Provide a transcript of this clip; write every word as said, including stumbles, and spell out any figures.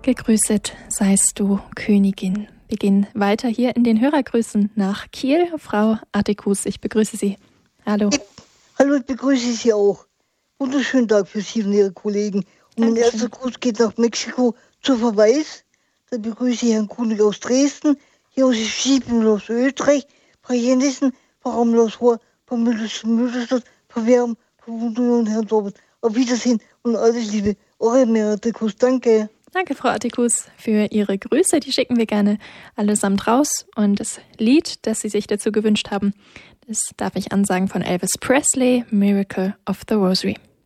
Gegrüßet seist du, Königin. Wir gehen weiter hier in den Hörergrüßen nach Kiel. Frau Attikus, ich begrüße Sie. Hallo. Ja, hallo, ich begrüße Sie auch. Wunderschönen Tag für Sie und Ihre Kollegen. Und mein erster Gruß geht nach Mexiko zur Verweis. Da begrüße ich Herrn Kunig aus Dresden, Josef Schieben aus Österreich, Frau Jenissen, Frau Rammel aus Rohr, Frau Mütterstadt, Frau Werm, Frau Wundermann und Herrn Sorbert. Auf Wiedersehen und alles Liebe. Eure Attikus, danke. Danke, Frau Attikus, für Ihre Grüße. Die schicken wir gerne allesamt raus. Und das Lied, das Sie sich dazu gewünscht haben, das darf ich ansagen von Elvis Presley, Miracle of the Rosary.